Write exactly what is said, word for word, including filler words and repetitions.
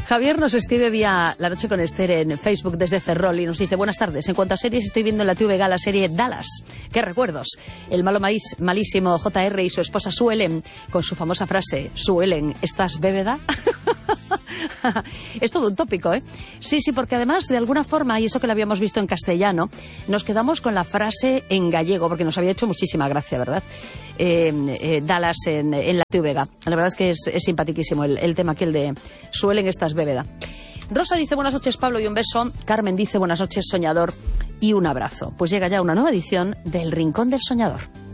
Javier nos escribe vía La Noche con Esther en Facebook desde Ferrol y nos dice: buenas tardes, en cuanto a series estoy viendo en la T V G la serie Dallas. ¿Qué recuerdos? El malo maíz, malísimo J R y su esposa Sue Ellen con su famosa frase: Sue Ellen, ¿estás bébeda? Es todo un tópico, ¿eh? Sí, sí, porque además, de alguna forma, y eso que lo habíamos visto en castellano, nos quedamos con la frase en gallego, porque nos había hecho muchísima gracia, ¿verdad? Eh, eh, Dallas en, en la T V G. La verdad es que es, es simpaticísimo el, el tema aquel de Suelen estas bébeda. Rosa dice: buenas noches, Pablo, y un beso. Carmen dice: buenas noches, soñador, y un abrazo. Pues llega ya una nueva edición del Rincón del Soñador.